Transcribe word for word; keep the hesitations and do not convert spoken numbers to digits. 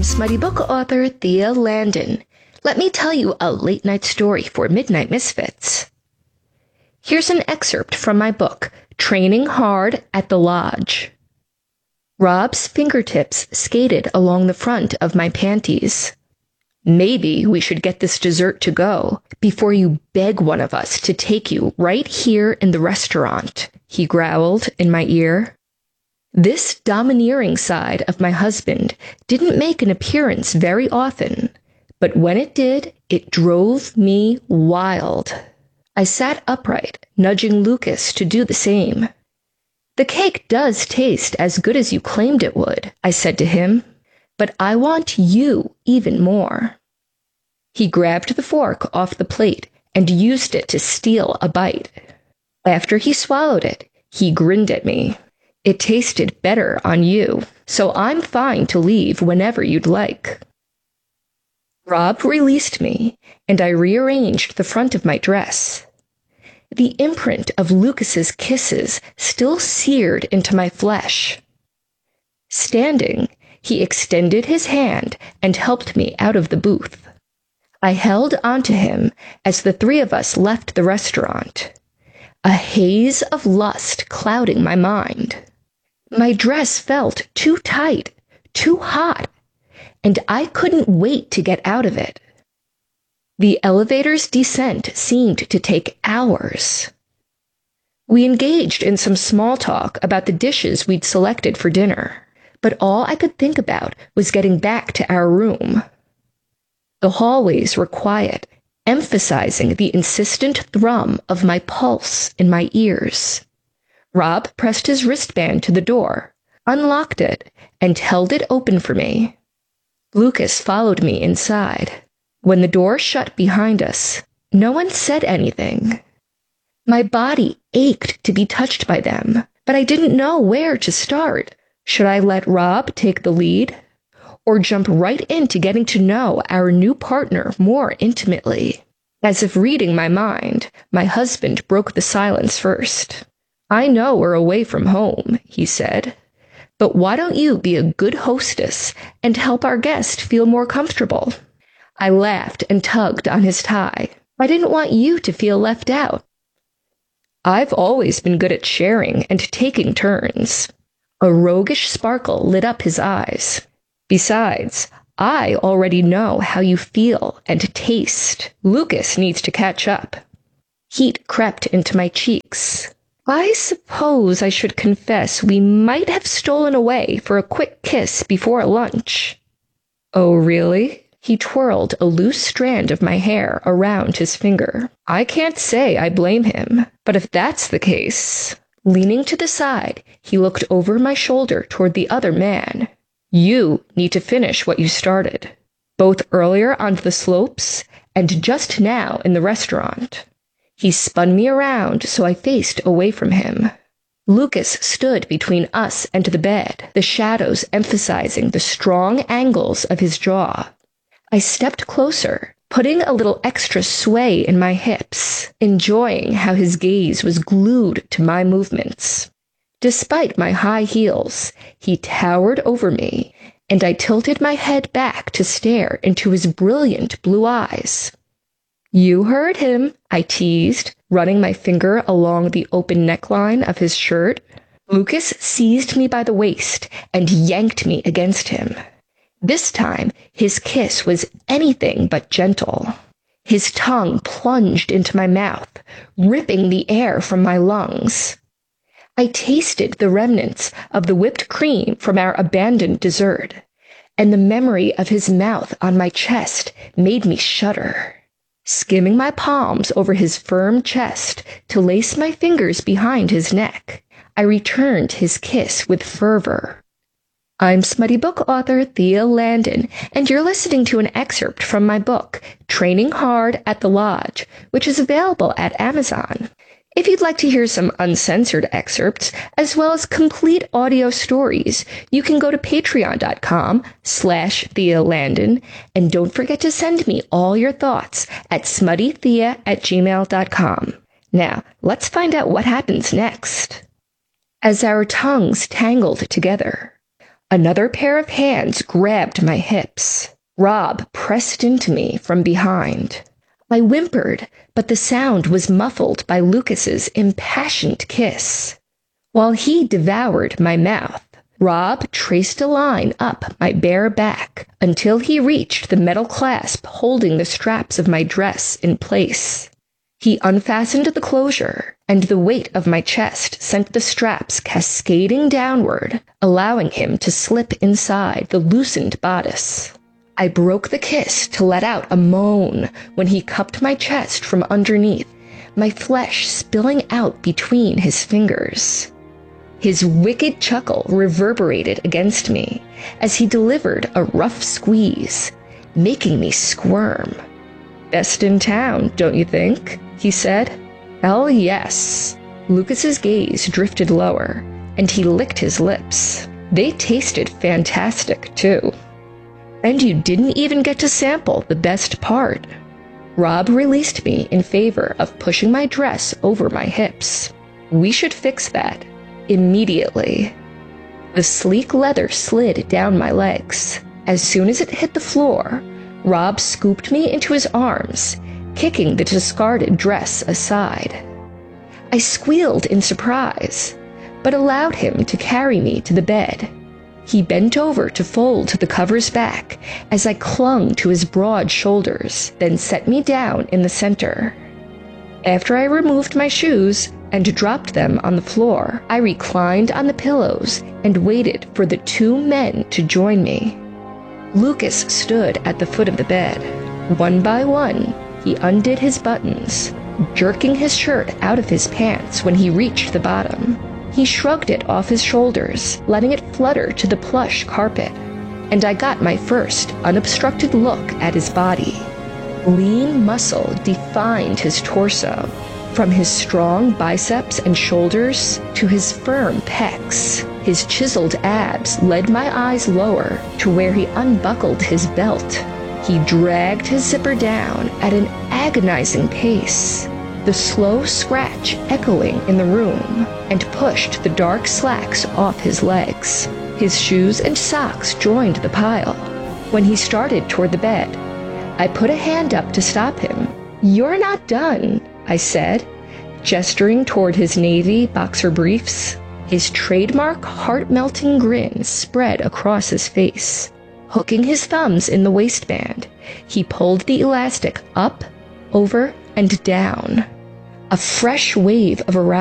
Smutty Book author Thea Landon. Let me tell you a late-night story for Midnight Misfits. Here's an excerpt from my book, Training Hard at the Lodge. Rob's fingertips skated along the front of my panties. Maybe we should get this dessert to go before you beg one of us to take you right here in the restaurant, he growled in my ear. This domineering side of my husband didn't make an appearance very often, but when it did, it drove me wild. I sat upright, nudging Lucas to do the same. The cake does taste as good as you claimed it would, I said to him, but I want you even more. He grabbed the fork off the plate and used it to steal a bite. After he swallowed it, he grinned at me. It tasted better on you, so I'm fine to leave whenever you'd like. Rob released me, and I rearranged the front of my dress. The imprint of Lucas's kisses still seared into my flesh. Standing, he extended his hand and helped me out of the booth. I held onto him as the three of us left the restaurant, a haze of lust clouding my mind. My dress felt too tight, too hot, and I couldn't wait to get out of it. The elevator's descent seemed to take hours. We engaged in some small talk about the dishes we'd selected for dinner, but all I could think about was getting back to our room. The hallways were quiet, emphasizing the insistent thrum of my pulse in my ears. Rob pressed his wristband to the door, unlocked it, and held it open for me. Lucas followed me inside. When the door shut behind us, no one said anything. My body ached to be touched by them, but I didn't know where to start. Should I let Rob take the lead, or jump right into getting to know our new partner more intimately? As if reading my mind, my husband broke the silence first. I know we're away from home, he said, but why don't you be a good hostess and help our guest feel more comfortable? I laughed and tugged on his tie. I didn't want you to feel left out. I've always been good at sharing and taking turns. A roguish sparkle lit up his eyes. Besides, I already know how you feel and taste. Lucas needs to catch up. Heat crept into my cheeks. I suppose I should confess we might have stolen away for a quick kiss before lunch. Oh, really? He twirled a loose strand of my hair around his finger. I can't say I blame him, but if that's the case... Leaning to the side, he looked over my shoulder toward the other man. You need to finish what you started, both earlier on the slopes and just now in the restaurant. He spun me around so I faced away from him. Lucas stood between us and the bed, the shadows emphasizing the strong angles of his jaw. I stepped closer, putting a little extra sway in my hips, enjoying how his gaze was glued to my movements. Despite my high heels, he towered over me, and I tilted my head back to stare into his brilliant blue eyes. You heard him, I teased, running my finger along the open neckline of his shirt. Lucas seized me by the waist and yanked me against him. This time, his kiss was anything but gentle. His tongue plunged into my mouth, ripping the air from my lungs. I tasted the remnants of the whipped cream from our abandoned dessert, and the memory of his mouth on my chest made me shudder. Skimming my palms over his firm chest to lace my fingers behind his neck, I returned his kiss with fervor. I'm Smutty Book author Thea Landon, and you're listening to an excerpt from my book, Training Hard at the Lodge, which is available at Amazon. If you'd like to hear some uncensored excerpts, as well as complete audio stories, you can go to patreon.com slash Thea Landon, and don't forget to send me all your thoughts at smuttythea at gmail dot com. Now, let's find out what happens next. As our tongues tangled together, Another pair of hands grabbed my hips. Rob pressed into me from behind. I whimpered, but the sound was muffled by Lucas's impassioned kiss. While he devoured my mouth, Rob traced a line up my bare back until he reached the metal clasp holding the straps of my dress in place. He unfastened the closure, and the weight of my chest sent the straps cascading downward, allowing him to slip inside the loosened bodice. I broke the kiss to let out a moan when he cupped my chest from underneath, my flesh spilling out between his fingers. His wicked chuckle reverberated against me as he delivered a rough squeeze, making me squirm. "Best in town, don't you think?" he said. "Hell yes." Lucas's gaze drifted lower, and he licked his lips. They tasted fantastic, too. "And you didn't even get to sample the best part." Rob released me in favor of pushing my dress over my hips. "We should fix that. Immediately." The sleek leather slid down my legs. As soon as it hit the floor, Rob scooped me into his arms, kicking the discarded dress aside. I squealed in surprise, but allowed him to carry me to the bed. He bent over to fold the covers back as I clung to his broad shoulders, then set me down in the center. After I removed my shoes and dropped them on the floor, I reclined on the pillows and waited for the two men to join me. Lucas stood at the foot of the bed. One by one, he undid his buttons, jerking his shirt out of his pants when he reached the bottom. He shrugged it off his shoulders, letting it flutter to the plush carpet, and I got my first unobstructed look at his body. Lean muscle defined his torso, from his strong biceps and shoulders to his firm pecs. His chiseled abs led my eyes lower to where he unbuckled his belt. He dragged his zipper down at an agonizing pace, the slow scratch echoing in the room, and pushed the dark slacks off his legs. His shoes and socks joined the pile. When he started toward the bed, I put a hand up to stop him. "You're not done," I said, gesturing toward his navy boxer briefs. His trademark heart-melting grin spread across his face. Hooking his thumbs in the waistband, he pulled the elastic up, over, and down. A fresh wave of arousal